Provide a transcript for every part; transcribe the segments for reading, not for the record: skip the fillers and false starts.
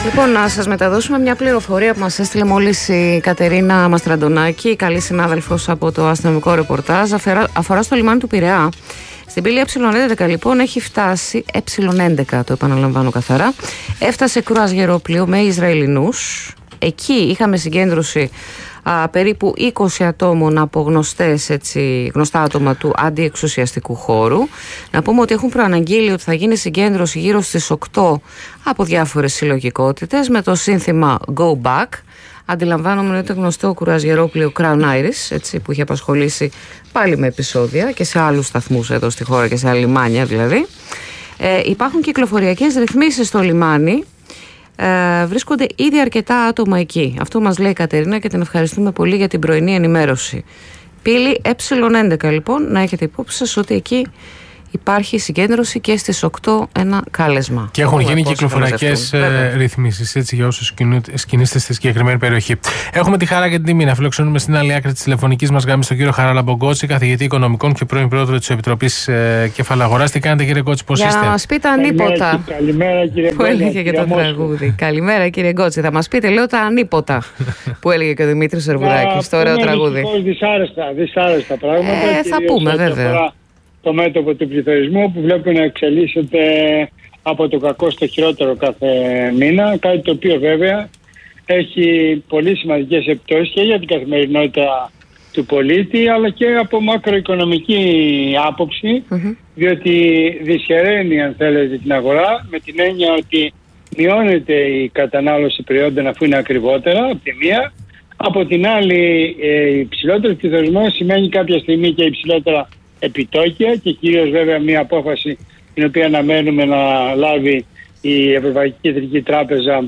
Λοιπόν, να σας μεταδώσουμε μια πληροφορία που μας έστειλε μόλις η Κατερίνα Μαστραντονάκη, καλή συνάδελφος από το αστυνομικό ρεπορτάζ, αφορά στο λιμάνι του Πειραιά. Στην πύλη Ε11 λοιπόν έχει φτάσει, Ε11 το επαναλαμβάνω καθαρά, έφτασε κρουαζιερόπλοιο με Ισραηλινούς. Εκεί είχαμε συγκέντρωση περίπου 20 ατόμων από γνωστά άτομα του αντιεξουσιαστικού χώρου. Να πούμε ότι έχουν προαναγγείλει ότι θα γίνει συγκέντρωση γύρω στις 8 από διάφορες συλλογικότητες με το σύνθημα Go Back. Αντιλαμβάνομαι ότι το γνωστό κρουαζιερόπλοιο Crown Iris, που είχε απασχολήσει πάλι με επεισόδια και σε άλλους σταθμούς εδώ στη χώρα και σε άλλα λιμάνια δηλαδή. Υπάρχουν κυκλοφοριακές ρυθμίσεις στο λιμάνι. Βρίσκονται ήδη αρκετά άτομα εκεί. Αυτό μας λέει η Κατερίνα και την ευχαριστούμε πολύ για την πρωινή ενημέρωση. Πύλη Ε11 λοιπόν, να έχετε υπόψη σας ότι εκεί υπάρχει συγκέντρωση και στις 8 ένα κάλεσμα. Και έχουν γίνει κυκλοφοριακές ρυθμίσεις έτσι για όσους κινείστε στη συγκεκριμένη περιοχή. Έχουμε τη χαρά και την τιμή να φιλοξενούμε στην άλλη άκρη της τηλεφωνικής μας γραμμής τον κύριο Χαράλαμπο Γκότση, καθηγητή οικονομικών και πρώην πρόεδρο της Επιτροπής Κεφαλαγοράς. Τι κάνετε κύριε Γκότση, πώς είστε? Για να μας πείτε ανίποτα. Καλημέρα κύριε Γκότση. Που έλεγε και το τραγούδι. Καλημέρα κύριε Γκότση. Θα μας πείτε, λέω, τα ανίποτα που έλεγε και ο Δημήτρης Σερβουράκης. Το ωραίο τραγούδι. Δυσάρεστα πράγματα. Θα πούμε βέβαια. Το μέτωπο του πληθωρισμού που βλέπουμε να εξελίσσεται από το κακό στο χειρότερο κάθε μήνα, κάτι το οποίο βέβαια έχει πολύ σημαντικές επιπτώσεις και για την καθημερινότητα του πολίτη αλλά και από μακροοικονομική άποψη, διότι δυσχεραίνει αν θέλετε την αγορά με την έννοια ότι μειώνεται η κατανάλωση προϊόντων αφού είναι ακριβότερα από τη μία, από την άλλη υψηλότερο πληθωρισμό σημαίνει κάποια στιγμή και υψηλότερα επιτόκια και κυρίως βέβαια μια απόφαση την οποία αναμένουμε να λάβει η Ευρωπαϊκή Κεντρική Τράπεζα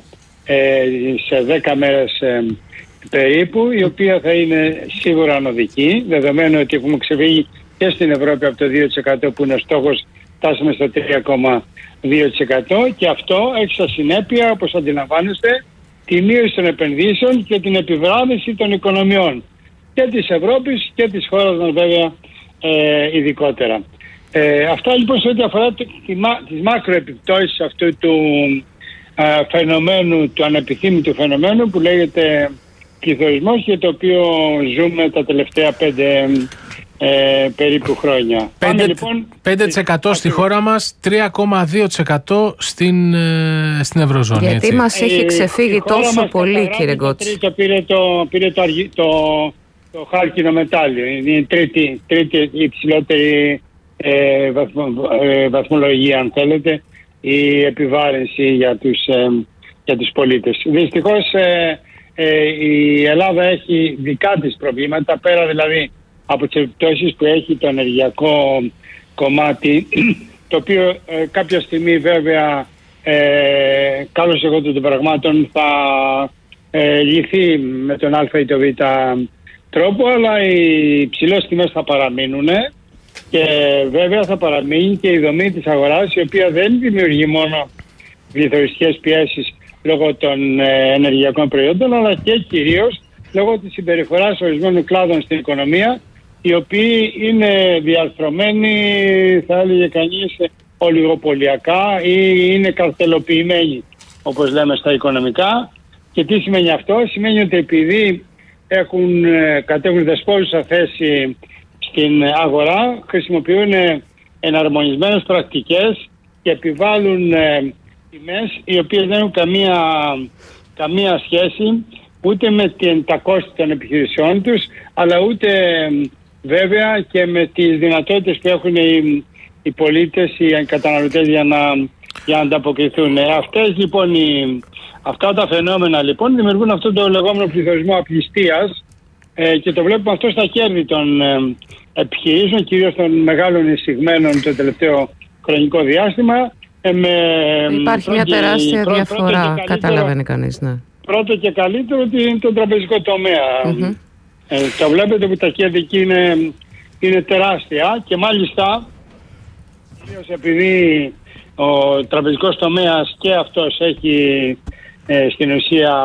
σε 10 μέρες περίπου, η οποία θα είναι σίγουρα ανωδική, δεδομένου ότι έχουμε ξεφύγει και στην Ευρώπη από το 2% που είναι ο στόχος, φτάσαμε στο 3,2% και αυτό έχει σαν συνέπεια, όπως αντιλαμβάνεστε, τη μείωση των επενδύσεων και την επιβράδυνση των οικονομιών και της Ευρώπης και της χώρας μας βέβαια ειδικότερα. Αυτά λοιπόν σε ό,τι αφορά τις μακροεπιπτώσεις αυτού του φαινομένου, του ανεπιθύμητου φαινομένου που λέγεται πληθωρισμός και το οποίο ζούμε τα τελευταία 5 περίπου χρόνια. 5% στη χώρα μας, 3,2% στην Ευρωζώνη. Γιατί έτσι μας έχει ξεφύγει τόσο πολύ κύριε Γκότση. Πήρε το χάλκινο μετάλλιο. Είναι η τρίτη υψηλότερη βαθμολογία αν θέλετε, η επιβάρυνση για τους πολίτες. Δυστυχώς η Ελλάδα έχει δικά της προβλήματα, πέρα δηλαδή από τις επιπτώσεις που έχει το ενεργειακό κομμάτι, το οποίο κάποια στιγμή βέβαια καλώς εγώ των πραγμάτων θα λυθεί με τον α ή το β τρόπο, αλλά οι υψηλές τιμές θα παραμείνουν και βέβαια θα παραμείνει και η δομή της αγοράς, η οποία δεν δημιουργεί μόνο πληθωριστικές πιέσεις λόγω των ενεργειακών προϊόντων, αλλά και κυρίως λόγω της συμπεριφοράς ορισμένων κλάδων στην οικονομία, οι οποίοι είναι διαρθρωμένοι, θα έλεγε κανείς, ολιγοπολιακά ή είναι καρτελοποιημένοι, όπως λέμε στα οικονομικά. Και τι σημαίνει αυτό? Σημαίνει ότι επειδή κατέχουν δεσπόζουσα θέση στην αγορά, χρησιμοποιούν εναρμονισμένες πρακτικές και επιβάλλουν τιμές οι οποίες δεν έχουν καμία σχέση ούτε με τα κόστη των επιχειρήσεών τους, αλλά ούτε βέβαια και με τις δυνατότητες που έχουν οι πολίτες, οι καταναλωτές για να ανταποκριθούν. Αυτά τα φαινόμενα λοιπόν δημιουργούν αυτό το λεγόμενο πληθωρισμό απληστίας και το βλέπουμε αυτό στα κέρδη των επιχειρήσεων, κυρίως των μεγάλων εισηγμένων το τελευταίο χρονικό διάστημα. Υπάρχει μια τεράστια διαφορά, καταλαβαίνει κανείς. Ναι. Πρώτο και καλύτερο το τραπεζικό τομέα. Το βλέπετε που τα κέρδη εκεί είναι τεράστια και μάλιστα κυρίως επειδή ο τραπεζικός τομέας και αυτός έχει στην ουσία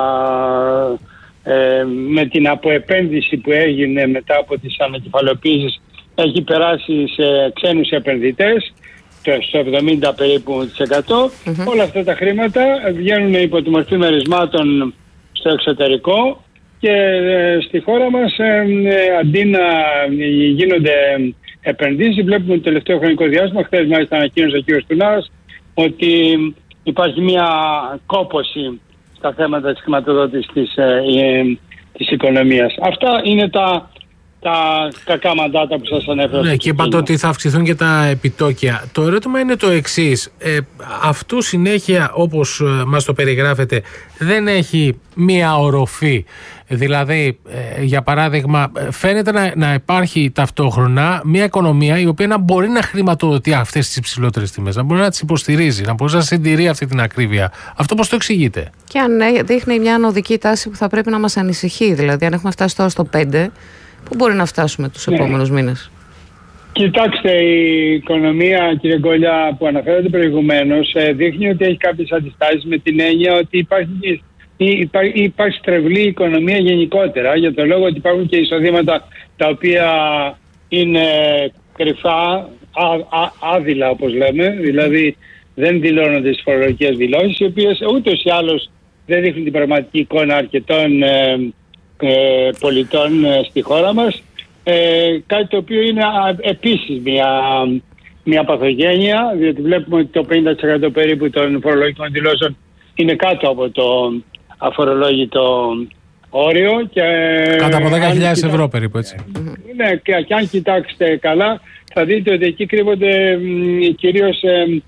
με την αποεπένδυση που έγινε μετά από τις ανακεφαλαιοποίησεις έχει περάσει σε ξένους επενδυτές. στο 70 περίπου %. Όλα αυτά τα χρήματα βγαίνουν υπό τη μορφή μερισμάτων στο εξωτερικό και στη χώρα μας αντί να γίνονται επενδύσεις, βλέπουμε το τελευταίο χρονικό διάστημα, χθες μάλιστα ανακοίνωσε ο κ. Στουνάρας, ότι υπάρχει μια κόπωση στα θέματα της χρηματοδότησης της οικονομίας. Αυτά είναι τα κακά μαντάτα που σας ανέφερα. Ναι, και είπατε ότι θα αυξηθούν και τα επιτόκια. Το ερώτημα είναι το εξής. Αυτού συνέχεια, όπως μας το περιγράφετε, δεν έχει μία οροφή? Δηλαδή, για παράδειγμα, φαίνεται να υπάρχει ταυτόχρονα μια οικονομία η οποία να μπορεί να χρηματοδοτεί αυτές τις υψηλότερες τιμές, να μπορεί να τις υποστηρίζει, να μπορεί να συντηρεί αυτή την ακρίβεια. Αυτό πώς το εξηγείτε? Και αν δείχνει μια ανωδική τάση που θα πρέπει να μας ανησυχεί, δηλαδή αν έχουμε φτάσει τώρα στο 5, πού μπορεί να φτάσουμε τους επόμενους μήνες? Κοιτάξτε, η οικονομία, κύριε Γκόλια, που αναφέρατε προηγουμένως, δείχνει ότι έχει κάποιες αντιστάσεις, με την έννοια ότι υπάρχει στρεβλή οικονομία γενικότερα, για το λόγο ότι υπάρχουν και εισοδήματα τα οποία είναι κρυφά, άδειλα όπως λέμε, δηλαδή δεν δηλώνονται στις φορολογικές δηλώσεις, οι οποίες ούτως ή άλλως δεν δείχνουν την πραγματική εικόνα αρκετών πολιτών στη χώρα μας, κάτι το οποίο είναι επίσης μια παθογένεια, διότι βλέπουμε ότι το 50% περίπου των φορολογικών δηλώσεων είναι κάτω από το αφορολόγητο όριο. Κάτω από 10.000 ευρώ περίπου, έτσι. Ναι, και αν κοιτάξετε καλά θα δείτε ότι εκεί κρύβονται κυρίως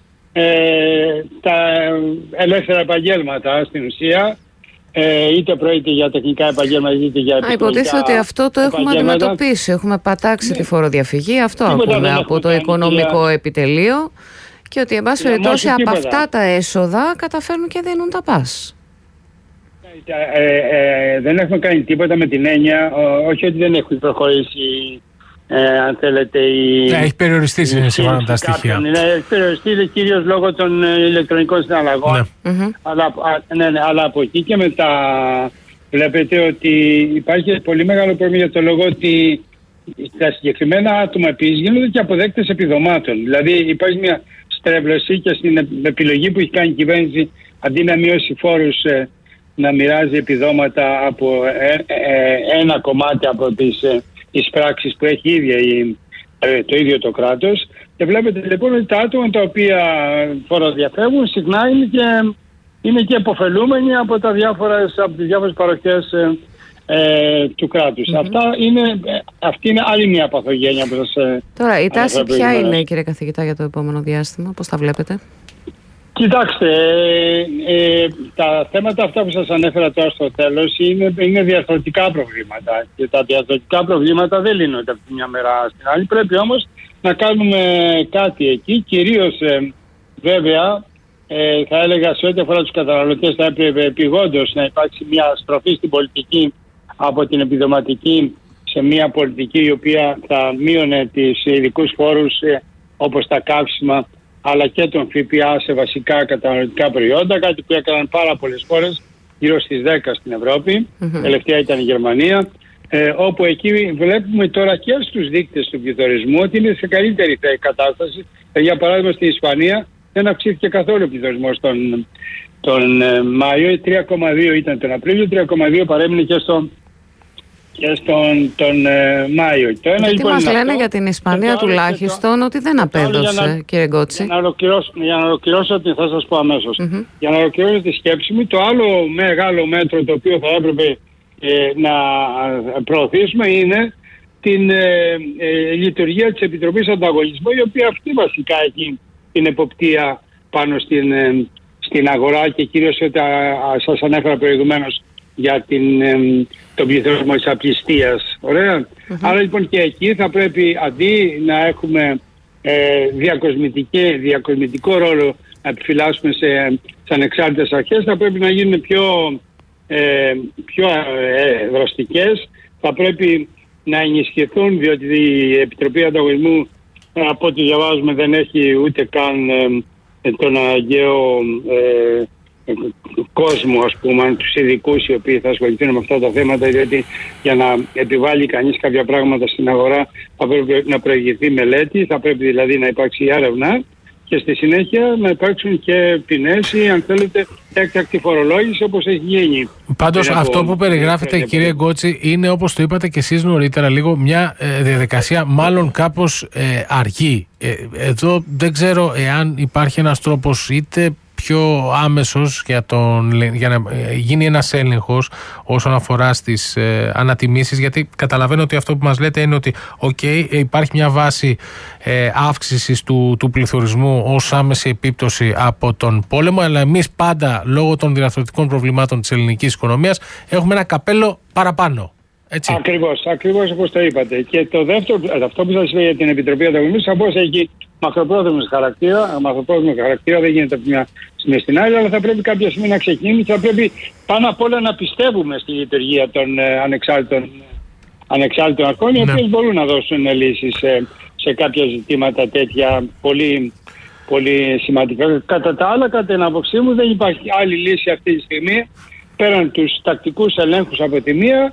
τα ελεύθερα επαγγέλματα στην ουσία, είτε πρόκειται για τεχνικά επαγγέλματα είτε για επιστημονικά. Υποτίθεται ότι αυτό το έχουμε αντιμετωπίσει. Έχουμε πατάξει τη φοροδιαφυγή. Αυτό ακούμε από το οικονομικό επιτελείο. Και ότι εν πάση περιπτώσει από αυτά τα έσοδα καταφέρνουν και δίνουν τα πας. Δεν έχουμε κάνει τίποτα, με την έννοια, όχι ότι δεν έχουν προχωρήσει, αν θέλετε, έχει περιοριστεί σύμφωνα τα στοιχεία. Έχει περιοριστεί κυρίως λόγω των ηλεκτρονικών συναλλαγών. Αλλά από εκεί και μετά βλέπετε ότι υπάρχει πολύ μεγάλο πρόβλημα, για το λόγο ότι τα συγκεκριμένα άτομα επίσης γίνονται και αποδέκτες επιδομάτων. Δηλαδή υπάρχει μια στρέβλωση και στην επιλογή που έχει κάνει η κυβέρνηση, αντί να μειώσει φόρους, να μοιράζει επιδόματα από ένα κομμάτι από τις πράξεις που έχει ίδια το ίδιο το κράτος. Και βλέπετε λοιπόν ότι τα άτομα τα οποία φοροδιαφεύγουν συχνά είναι και επωφελούμενοι από τις διάφορες παροχές του κράτους. Αυτή είναι άλλη μια παθογένεια που σας... Τώρα, η τάση ποια είναι, κύριε καθηγητά, για το επόμενο διάστημα, πώς τα βλέπετε? Κοιτάξτε, τα θέματα αυτά που σας ανέφερα τώρα στο τέλος είναι διαρθρωτικά προβλήματα, και τα διαρθρωτικά προβλήματα δεν λύνονται από τη μια μέρα στην άλλη. Πρέπει όμως να κάνουμε κάτι εκεί, κυρίως βέβαια θα έλεγα σε ό,τι αφορά τους καταναλωτές θα έπρεπε επειγόντως να υπάρξει μια στροφή στην πολιτική από την επιδοματική σε μια πολιτική η οποία θα μείωνε τις ειδικούς φόρους όπως τα καύσιμα, αλλά και τον ΦΠΑ σε βασικά καταναλωτικά προϊόντα, κάτι που έκαναν πάρα πολλές χώρες, γύρω στις 10 στην Ευρώπη, τελευταία ήταν η Γερμανία, όπου εκεί βλέπουμε τώρα και στους δείκτες του πληθωρισμού ότι είναι σε καλύτερη κατάσταση. Για παράδειγμα στην Ισπανία δεν αυξήθηκε καθόλου ο πληθωρισμός τον Μάιο, 3,2 ήταν τον Απρίλιο, 3,2 παρέμεινε και στον Μάιο. Γιατί μας λένε για την Ισπανία τουλάχιστον ότι δεν απέδωσε, κύριε Γκότση. Για να ολοκληρώσω, θα σας πω αμέσως. Για να ολοκληρώσω τη σκέψη μου, το άλλο μεγάλο μέτρο το οποίο θα έπρεπε να προωθήσουμε είναι την λειτουργία της Επιτροπής Ανταγωνισμού, η οποία αυτή βασικά έχει την εποπτεία πάνω στην αγορά και κυρίως σας ανέφερα προηγουμένως για τον πληθωρισμό της απληστίας. Ωραία. Άρα λοιπόν και εκεί θα πρέπει, αντί να έχουμε διακοσμητικό ρόλο να επιφυλάσσουμε σε ανεξάρτητες αρχές, θα πρέπει να γίνουν πιο δραστικές. Θα πρέπει να ενισχυθούν, διότι η Επιτροπή Ανταγωνισμού, από ό,τι διαβάζουμε, δεν έχει ούτε καν τον αναγκαίο κόσμο, ας πούμε, τους ειδικούς οι οποίοι θα ασχοληθούν με αυτά τα θέματα, διότι για να επιβάλλει κανείς κάποια πράγματα στην αγορά θα πρέπει να προηγηθεί μελέτη, θα πρέπει δηλαδή να υπάρξει έρευνα και στη συνέχεια να υπάρξουν και ποινές ή, αν θέλετε, έκτακτη φορολόγηση, όπως έχει γίνει. Πάντως αυτό που περιγράφετε, κύριε Γκότση, είναι, όπως το είπατε και εσείς νωρίτερα, λίγο μια διαδικασία μάλλον κάπως αργή. Εδώ δεν ξέρω εάν υπάρχει ένας τρόπος είτε πιο άμεσος για να γίνει ένας έλεγχος όσον αφορά στις ανατιμήσεις, γιατί καταλαβαίνω ότι αυτό που μας λέτε είναι ότι υπάρχει μια βάση αύξησης του πληθωρισμού ως άμεση επίπτωση από τον πόλεμο, αλλά εμείς πάντα λόγω των διαρθρωτικών προβλημάτων της ελληνικής οικονομίας έχουμε ένα καπέλο παραπάνω. Έτσι. Ακριβώς όπως το είπατε. Και το δεύτερο, αυτό που σας είπα για την Επιτροπή Ανταγωνισμού, σαφώς έχει μακροπρόθεσμο χαρακτήρα, δεν γίνεται από μια στιγμή στην άλλη, αλλά θα πρέπει κάποια στιγμή να ξεκινήσει. Θα πρέπει πάνω απ' όλα να πιστεύουμε στη λειτουργία των ανεξάρτητων αρχών, οι οποίες μπορούν να δώσουν λύσεις σε κάποια ζητήματα τέτοια πολύ, πολύ σημαντικά. Κατά τα άλλα, κατά την άποψή μου, δεν υπάρχει άλλη λύση αυτή τη στιγμή πέραν τους τακτικούς ελέγχους από τη μία,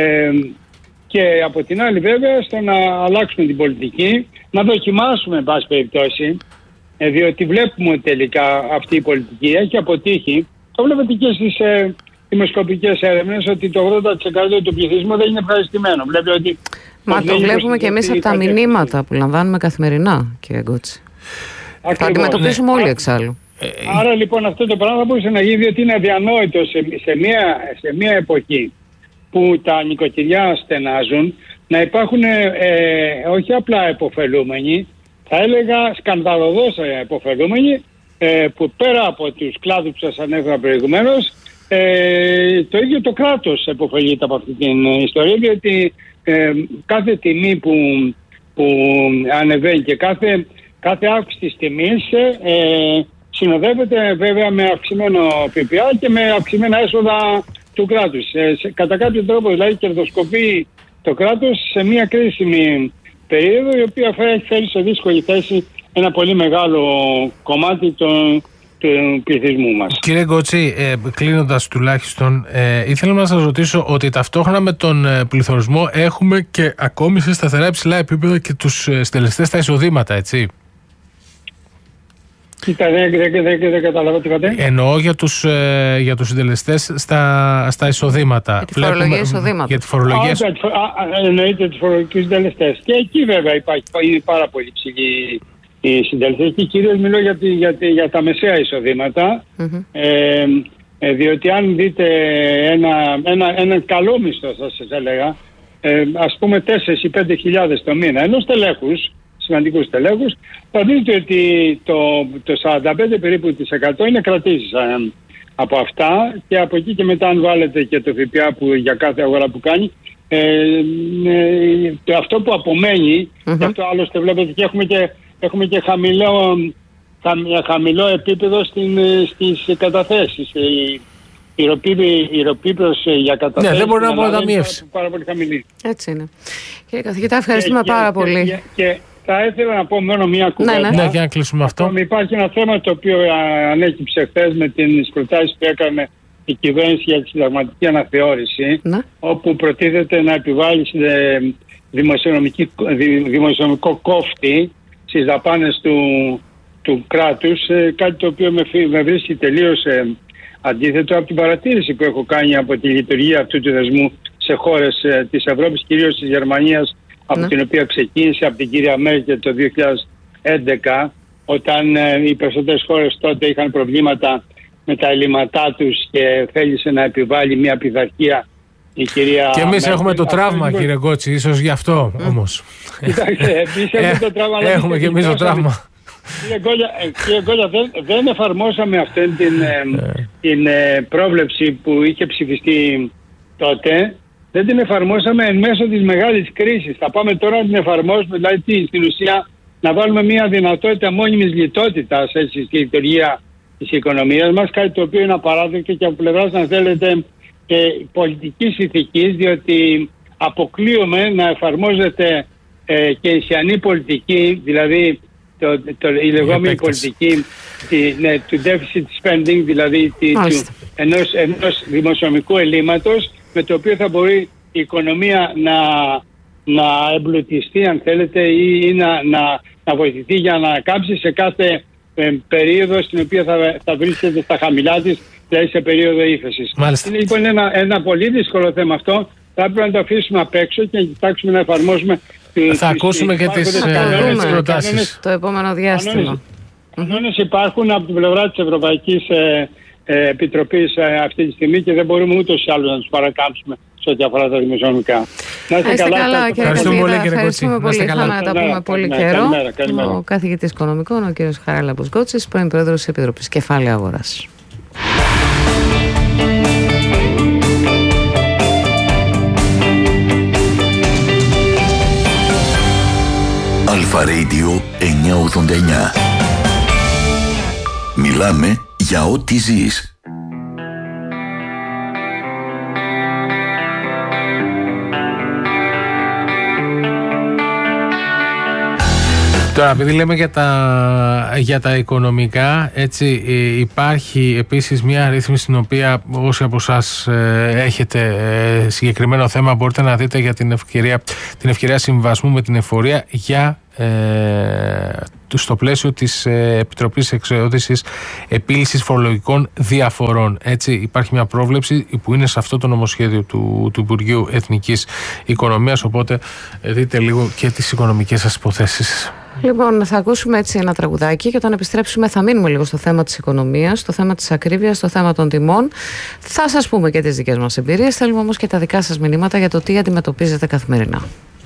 και από την άλλη βέβαια στο να αλλάξουμε την πολιτική, να δοκιμάσουμε εν πάση περιπτώσει, διότι βλέπουμε ότι τελικά αυτή η πολιτική έχει αποτύχει. Το βλέπετε και στις δημοσκοπικές έρευνες ότι το 80% του πληθυσμού δεν είναι ευχαριστημένο. Βλέπει ότι μα το βλέπουμε και εμείς από τα μηνύματα που λαμβάνουμε καθημερινά, κύριε Γκότση. Θα αντιμετωπίσουμε όλοι εξάλλου. Άρα λοιπόν αυτό το πράγμα θα μπορούσε να γίνει, διότι είναι αδιανόητο σε μια εποχή που τα νοικοκυριά στενάζουν, να υπάρχουν όχι απλά επωφελούμενοι, θα έλεγα σκανδαλωδώς επωφελούμενοι, που πέρα από τους κλάδους που σας ανέφερα προηγουμένως, το ίδιο το κράτος επωφελείται από αυτή την ιστορία, διότι κάθε τιμή που ανεβαίνει και κάθε αύξηση της τιμής συνοδεύεται βέβαια με αυξημένο ΦΠΑ και με αυξημένα έσοδα του κράτους. Κατά κάποιο τρόπο δηλαδή κερδοσκοπεί το κράτος σε μια κρίσιμη περίοδο, η οποία φέρει σε δύσκολη θέση ένα πολύ μεγάλο κομμάτι του πληθυσμού μας. Κύριε Γκότση, κλείνοντας τουλάχιστον, ήθελα να σας ρωτήσω ότι ταυτόχρονα με τον πληθωρισμό έχουμε και ακόμη σε σταθερά υψηλά επίπεδα και τους συντελεστές στα εισοδήματα, έτσι. Δεν καταλαβαίνω τι είπατε. Εννοώ για τους συντελεστές στα εισοδήματα. Για τη φορολογία εισοδήματα. Για τη φορολογία. Εννοείται τους φορολογικούς συντελεστές. Και εκεί βέβαια είναι πάρα πολύ ψηλή οι συντελεστές. Και κυρίως μιλώ για τα μεσαία εισοδήματα. Διότι αν δείτε ένα καλό μισθό, θα σας έλεγα, ας πούμε 4 ή 5.000 το μήνα ενός τελέχους, σημαντικούς τελέχους, θα δείτε ότι το 45 περίπου της 100 είναι κρατήσεις από αυτά, και από εκεί και μετά, αν βάλετε και το ΦΠΑ που για κάθε αγορά που κάνει, αυτό που απομένει, και αυτό άλλωστε βλέπετε και έχουμε και χαμηλό επίπεδο στις καταθέσεις. Η ροπή για καταθέσεις, ναι, δεν μπορεί να αποταμιεύσει. Πάρα πολύ χαμηλή. Έτσι είναι. Κύριε καθηγητά, ευχαριστούμε πάρα πολύ. Και θα ήθελα να πω μόνο μία κουβέντα. Ναι, για να κλείσουμε αυτό. Υπάρχει ένα θέμα το οποίο ανέκυψε χθες με τις προτάσεις που έκανε η κυβέρνηση για τη συνταγματική αναθεώρηση, όπου προτίθεται να επιβάλλει δημοσιονομικό κόφτη στις δαπάνες του κράτους, κάτι το οποίο με βρίσκει τελείως αντίθετο από την παρατήρηση που έχω κάνει από τη λειτουργία αυτού του δεσμού σε χώρες της Ευρώπης, κυρίως της Γερμανίας, από την οποία ξεκίνησε από την κυρία Μέρκελ το 2011, όταν οι περισσότερες χώρες τότε είχαν προβλήματα με τα ελλείμματά τους και θέλησε να επιβάλλει μια πειθαρχία η κυρία. Και εμείς έχουμε το τραύμα, κύριε Γκότση, ίσως γι' αυτό όμως. Κοιτάξτε, εμείς έχουμε το τραύμα. Έχουμε και εμείς το τραύμα. Κύριε Γκόλια, δεν εφαρμόσαμε αυτή την πρόβλεψη που είχε ψηφιστεί τότε. Δεν την εφαρμόσαμε εν μέσω της μεγάλης κρίσης. Θα πάμε τώρα να την εφαρμόσουμε, δηλαδή στην ουσία να βάλουμε μια δυνατότητα μόνιμης λιτότητας στη λειτουργία της οικονομίας μας, κάτι το οποίο είναι απαράδεκτο και από πλευράς, αν θέλετε, πολιτικής ηθικής, διότι αποκλείουμε να εφαρμόζεται και η ισιανή πολιτική, δηλαδή η λεγόμενη πολιτική του deficit spending, δηλαδή ενός δημοσιονομικού ελλείμματος, με το οποίο θα μπορεί η οικονομία να εμπλουτιστεί, αν θέλετε, ή να βοηθηθεί για να ανακάμψει σε κάθε περίοδο στην οποία θα βρίσκεται στα χαμηλά της, δηλαδή σε περίοδο ύφεσης. Είναι λοιπόν ένα πολύ δύσκολο θέμα αυτό. Θα πρέπει να το αφήσουμε απ' έξω και να κοιτάξουμε να εφαρμόσουμε. Θα ακούσουμε και τις προτάσεις το επόμενο διάστημα. Κανόνες υπάρχουν από την πλευρά της Ευρωπαϊκής Επιτροπής αυτή τη στιγμή και δεν μπορούμε ούτως ή άλλως να τους παρακάμψουμε σε ό,τι αφορά τα δημοσιονομικά. Να είστε καλά, κύριε Καβίδα. Ευχαριστούμε πολύ. Θα τα πούμε πολύ καιρό. Ο καθηγητής οικονομικών, ο κύριος Χαράλαμπος Γκότσης, πρώην πρόεδρος της Επιτροπής Κεφάλαιο Αγοράς. Αλφα Radio 989. Μιλάμε για ό,τι ζεις. Τώρα, επειδή λέμε για τα οικονομικά, έτσι, υπάρχει επίσης μια ρύθμιση στην οποία όσοι από εσάς έχετε συγκεκριμένο θέμα μπορείτε να δείτε για την ευκαιρία συμβασμού με την εφορία στο πλαίσιο της Επιτροπής Εξεώτησης Επίλυσης Φορολογικών Διαφορών. Έτσι, υπάρχει μια πρόβλεψη που είναι σε αυτό το νομοσχέδιο του Υπουργείου Εθνικής Οικονομίας, οπότε δείτε λίγο και τις οικονομικές σας υποθέσεις. Λοιπόν, θα ακούσουμε έτσι ένα τραγουδάκι και όταν επιστρέψουμε θα μείνουμε λίγο στο θέμα της οικονομίας, στο θέμα της ακρίβειας, στο θέμα των τιμών. Θα σας πούμε και τις δικές μας εμπειρίες, θέλουμε όμως και τα δικά σας μηνύματα για το τι αντιμετωπίζετε καθημερινά.